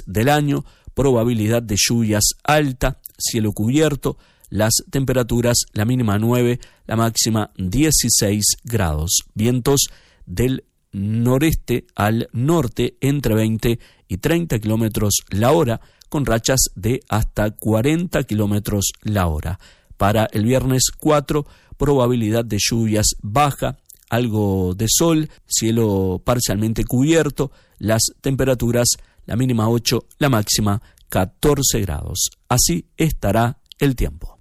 del año, probabilidad de lluvias alta, cielo cubierto, las temperaturas, la mínima 9, la máxima 16 grados. Vientos del noreste al norte entre 20 y 30 kilómetros la hora, con rachas de hasta 40 kilómetros la hora. Para el viernes 4, probabilidad de lluvias baja, algo de sol, cielo parcialmente cubierto, las temperaturas, la mínima 8, la máxima 14 grados. Así estará el tiempo.